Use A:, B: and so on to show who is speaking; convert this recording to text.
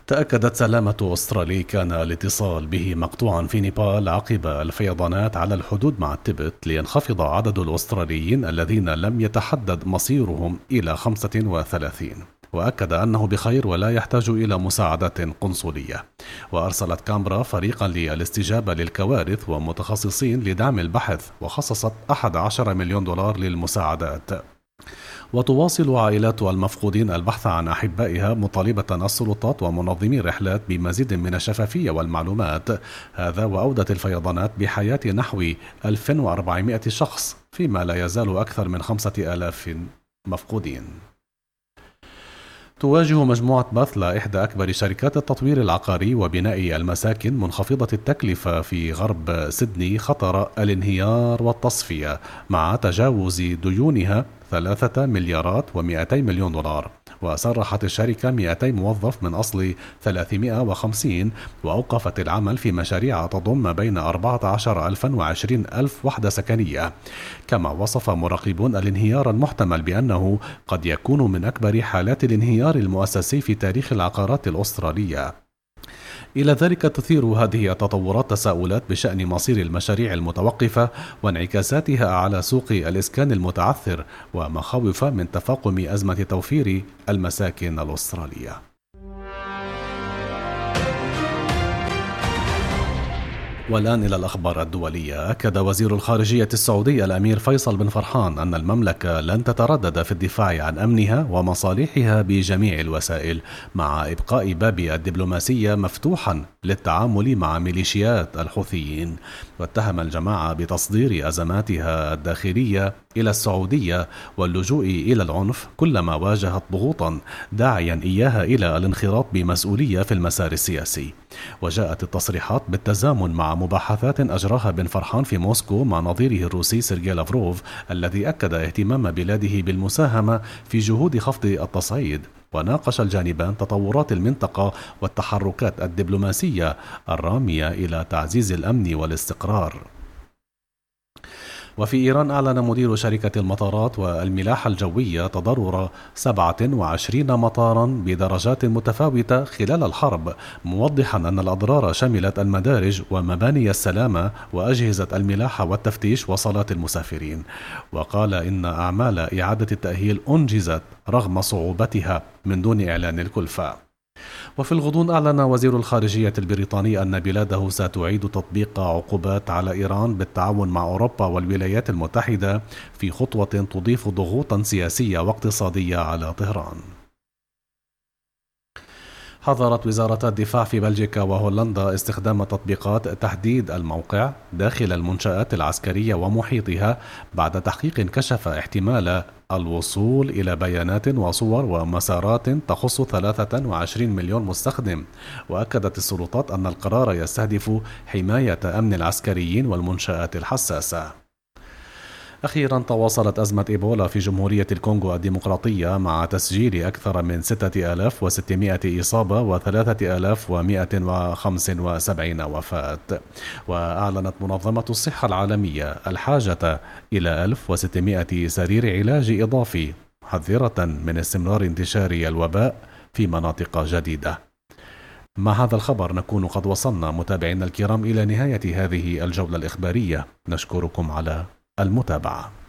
A: تأكدت سلامة أسترالي كان الاتصال به مقطوعا في نيبال عقب الفيضانات على الحدود مع التبت، لينخفض عدد الأستراليين الذين لم يتحدد مصيرهم إلى 35، وأكد أنه بخير ولا يحتاج إلى مساعدات قنصلية. وأرسلت كامبرا فريقا للاستجابة للكوارث ومتخصصين لدعم البحث، وخصصت 11 مليون دولار للمساعدات. وتواصل عائلات المفقودين البحث عن أحبائها، مطالبة السلطات ومنظمي الرحلات بمزيد من الشفافية والمعلومات. هذا وأودت الفيضانات بحياة نحو 1400 شخص، فيما لا يزال أكثر من 5000 مفقودين. تواجه مجموعة باثلا، إحدى أكبر شركات التطوير العقاري وبناء المساكن منخفضة التكلفة في غرب سيدني، خطر الانهيار والتصفية مع تجاوز ديونها 3 مليارات و200 مليون دولار. وصرحت الشركة 200 موظف من أصل 350، وأوقفت العمل في مشاريع تضم بين 14,000 و20,000 وحدة سكنية. كما وصف مراقبون الانهيار المحتمل بأنه قد يكون من أكبر حالات الانهيار المؤسسي في تاريخ العقارات الأسترالية. إلى ذلك تثير هذه التطورات تساؤلات بشأن مصير المشاريع المتوقفة وانعكاساتها على سوق الإسكان المتعثر، ومخاوف من تفاقم أزمة توفير المساكن الأسترالية. والآن إلى الأخبار الدولية. أكد وزير الخارجية السعودي الأمير فيصل بن فرحان أن المملكة لن تتردد في الدفاع عن أمنها ومصالحها بجميع الوسائل، مع إبقاء باب الدبلوماسية مفتوحا للتعامل مع ميليشيات الحوثيين. واتهم الجماعة بتصدير أزماتها الداخلية إلى السعودية واللجوء إلى العنف كلما واجهت ضغوطا، داعيا إياها إلى الانخراط بمسؤولية في المسار السياسي. وجاءت التصريحات بالتزامن مع مباحثات أجراها بن فرحان في موسكو مع نظيره الروسي سيرجي لافروف، الذي أكد اهتمام بلاده بالمساهمة في جهود خفض التصعيد. وناقش الجانبان تطورات المنطقة والتحركات الدبلوماسية الرامية إلى تعزيز الأمن والاستقرار. وفي إيران أعلن مدير شركة المطارات والملاحة الجوية تضرر 27 مطارا بدرجات متفاوتة خلال الحرب، موضحا أن الأضرار شملت المدارج ومباني السلامة وأجهزة الملاحة والتفتيش وصالات المسافرين. وقال إن أعمال إعادة التأهيل أنجزت رغم صعوبتها من دون إعلان الكلفة. وفي الغضون أعلن وزير الخارجية البريطاني أن بلاده ستعيد تطبيق عقوبات على إيران بالتعاون مع أوروبا والولايات المتحدة، في خطوة تضيف ضغوطا سياسية واقتصادية على طهران. حظرت وزارة الدفاع في بلجيكا وهولندا استخدام تطبيقات تحديد الموقع داخل المنشآت العسكرية ومحيطها، بعد تحقيق كشف احتمال الوصول إلى بيانات وصور ومسارات تخص 23 مليون مستخدم. وأكدت السلطات أن القرار يستهدف حماية أمن العسكريين والمنشآت الحساسة. أخيرا تواصلت أزمة إيبولا في جمهورية الكونغو الديمقراطية، مع تسجيل أكثر من 6600 إصابة و3175 وفاة. وأعلنت منظمة الصحة العالمية الحاجة إلى 1600 سرير علاج إضافي، محذرة من استمرار انتشار الوباء في مناطق جديدة. مع هذا الخبر نكون قد وصلنا متابعينا الكرام إلى نهاية هذه الجولة الإخبارية. نشكركم على المتابعة.